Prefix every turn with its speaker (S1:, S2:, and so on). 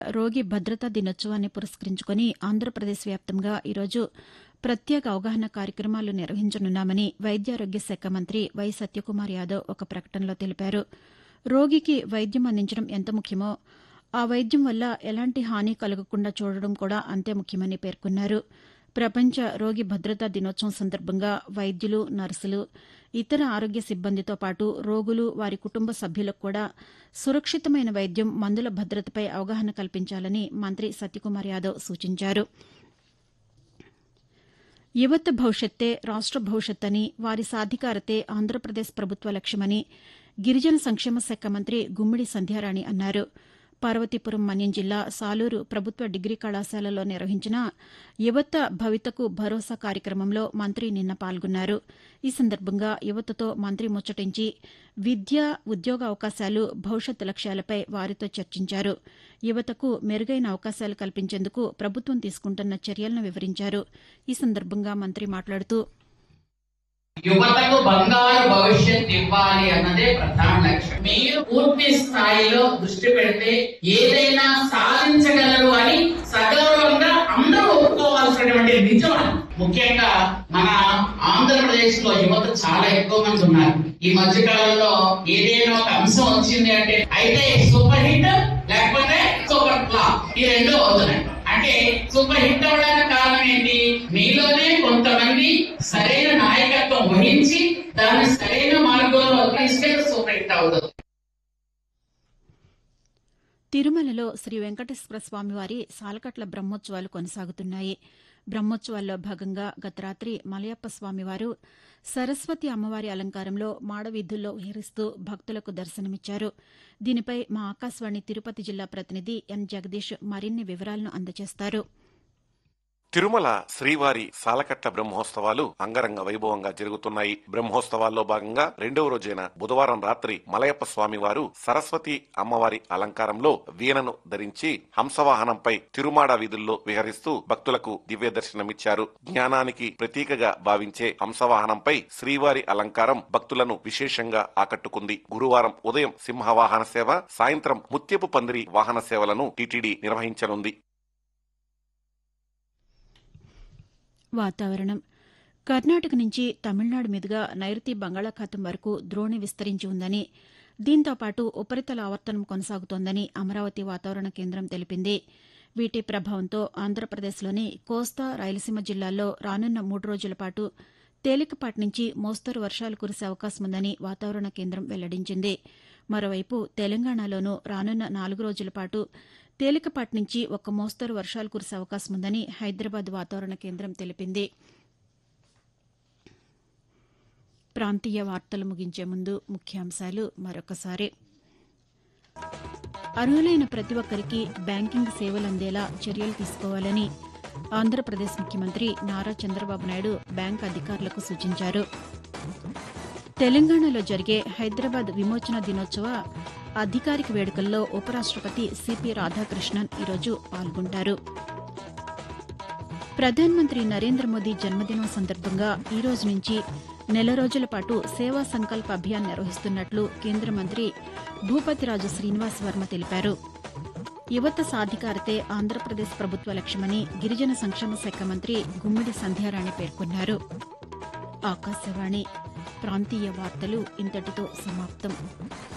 S1: రోగి భద్రతా దినోత్సవాన్ని పురస్కరించుకుని ఆంధ్రప్రదేశ్ వ్యాప్తంగా ఈరోజు ప్రత్యేక అవగాహన కార్యక్రమాలు నిర్వహించనున్నామని వైద్యారోగ్య శాఖ మంత్రి వై సత్యకుమార్ యాదవ్ ఒక ప్రకటనలో తెలిపారు. రోగికి వైద్యం అందించడం ఎంత ముఖ్యమో ఆ వైద్యం వల్ల ఎలాంటి హాని కలగకుండా చూడడం కూడా అంతే ముఖ్యమని పేర్కొన్నారు. ప్రపంచ రోగి భద్రతా దినోత్సవం సందర్భంగా వైద్యులు, నర్సులు, ఇతర ఆరోగ్య సిబ్బందితో పాటు రోగులు, వారి కుటుంబ సభ్యులకు కూడా సురక్షితమైన వైద్యం, మందుల భద్రతపై అవగాహన కల్పించాలని మంత్రి సత్యకుమార్ యాదవ్ సూచించారు. యువత భవిష్యత్తే రాష్ట భవిష్యత్తని, వారి సాధికారతే ఆంధ్రప్రదేశ్ ప్రభుత్వ లక్ష్యమని గిరిజన సంక్షేమ శాఖ మంత్రి గుమ్మిడి సంధ్యారాణి అన్నారు. పార్వతీపురం మన్యం జిల్లా సాలూరు ప్రభుత్వ డిగ్రీ కళాశాలలో నిర్వహించిన యువత భవితకు భరోసా కార్యక్రమంలో మంత్రి నిన్న పాల్గొన్నారు. ఈ సందర్భంగా యువతతో మంత్రి ముచ్చటించి విద్య, ఉద్యోగ అవకాశాలు, భవిష్యత్ లక్ష్యాలపై వారితో చర్చించారు. యువతకు మెరుగైన అవకాశాలు కల్పించేందుకు ప్రభుత్వం తీసుకుంటున్న చర్యలను వివరించారు. ఈ సందర్భంగా మంత్రి మాట్లాడుతూ
S2: యువతకు బంగారు భవిష్యత్ ఇవ్వాలి అన్నదే ప్రధాన లక్ష్యం. మీరు పూర్తి స్థాయిలో దృష్టి పెడితే ఏదైనా సాధించగలరు అని సగౌరవంగా అందరూ ఒప్పుకోవాల్సినటువంటి నిజం. ముఖ్యంగా మన ఆంధ్రప్రదేశ్ లో యువత చాలా ఎక్కువ మంది ఉన్నారు. ఈ మధ్య కాలంలో ఏదైనా ఒక అంశం వచ్చింది అంటే అయితే సూపర్ హిట్ లేకపోతే సూపర్ ఫ్లాప్, ఈ రెండు అవుతున్నాయి. అంటే సూపర్ హిట్ అవడానికి కారణం ఏంటి? మీలోనే కొంతమంది సరైన నాయకత్వం వహించి దాన్ని సరైన మార్గంలో తీసుకెళ్తే సూపర్ హిట్ అవుతుంది.
S1: తిరుమలలో శ్రీ వెంకటేశ్వర స్వామివారి సాలకట్ల బ్రహ్మోత్సవాలు కొనసాగుతున్నాయి. బ్రహ్మోత్సవాల్లో భాగంగా గత రాత్రి మలయప్ప స్వామివారు సరస్వతి అమ్మవారి అలంకారంలో మాడవీధుల్లో విహరిస్తూ భక్తులకు దర్శనమిచ్చారు. దీనిపై మా ఆకాశవాణి తిరుపతి జిల్లా ప్రతినిధి ఎన్ జగదీష్ మరిన్ని వివరాలను అందజేస్తారు.
S3: తిరుమల శ్రీవారి సాలకట్ల బ్రహ్మోత్సవాలు అంగరంగ వైభవంగా జరుగుతున్నాయి. బ్రహ్మోత్సవాల్లో భాగంగా రెండవ రోజైన బుధవారం రాత్రి మలయప్ప స్వామివారు సరస్వతి అమ్మవారి అలంకారంలో వీణను ధరించి హంసవాహనంపై తిరుమాడ వీధుల్లో విహరిస్తూ భక్తులకు దివ్య దర్శనమిచ్చారు. జ్ఞానానికి ప్రతీకగా భావించే హంసవాహనంపై శ్రీవారి అలంకారం భక్తులను విశేషంగా ఆకట్టుకుంది. గురువారం ఉదయం సింహవాహన సేవ, సాయంత్రం ముత్యపు పందిరి వాహన సేవలను టీటీడీ నిర్వహించనుంది.
S1: వాతావరణం. కర్ణాటక నుంచి తమిళనాడు మీదుగా నైరుతి బంగాళాఖాతం వరకు ద్రోణి విస్తరించి ఉందని, దీంతో పాటు ఉపరితల ఆవర్తనం కొనసాగుతోందని అమరావతి వాతావరణ కేంద్రం తెలిపింది. వీటి ప్రభావంతో ఆంధ్రప్రదేశ్లోని కోస్తా, రాయలసీమ జిల్లాల్లో రానున్న 3 రోజుల పాటు తేలికపాటి నుంచి మోస్తరు వర్షాలు కురిసే అవకాశముందని వాతావరణ కేంద్రం వెల్లడించింది. మరోవైపు తెలంగాణలోనూ రానున్న 4 రోజుల పాటు తేలికపాటి నుంచి ఒక మోస్తరు వర్షాలు కురిసే అవకాశముందని హైదరాబాద్ వాతావరణ కేంద్రం తెలిపింది. ప్రాంతీయ వార్తలు ముగించే ముందు ముఖ్యాంశాలు మరొకసారి. అర్హులైన ప్రతి ఒక్కరికి బ్యాంకింగ్ సేవలు అందేలా చర్యలు తీసుకోవాలని ఆంధ్రప్రదేశ్ ముఖ్యమంత్రి నారా చంద్రబాబు నాయుడు బ్యాంకు అధికారులకు సూచించారు. తెలంగాణలో జరిగే హైదరాబాద్ విమోచన దినోత్సవ అధికారిక వేడుకల్లో ఉపరాష్టపతి సిపి రాధాకృష్ణన్ ఈరోజు పాల్గొంటారు. ప్రధానమంత్రి నరేంద్ర మోదీ జన్మదినం సందర్భంగా ఈ రోజు నుంచి నెల రోజుల పాటు సేవా సంకల్ప అభియాన్ నిర్వహిస్తున్నట్లు కేంద్ర మంత్రి భూపతిరాజు శ్రీనివాస్ వర్మ తెలిపారు. యువత సాధికారతే ఆంధ్రప్రదేశ్ ప్రభుత్వ లక్ష్యమని గిరిజన సంక్షేమ శాఖ మంత్రి గుమ్మిడి సంధ్యారాణి పేర్కొన్నారు. ఆకాశవాణి ప్రాంతీయ వార్తలు ఇంతటితో సమాప్తం.